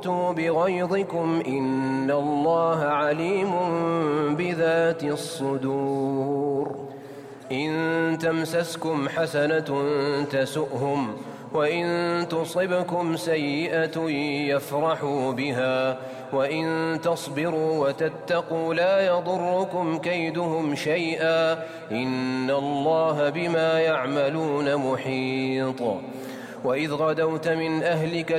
موتوا بغيظكم إن الله عليم بذات الصدور. إن تمسسكم حسنة تسؤهم وإن تصبكم سيئة يفرحوا بها وإن تصبروا وتتقوا لا يضركم كيدهم شيئا إن الله بما يعملون محيط. وإذ غدوت من أهلك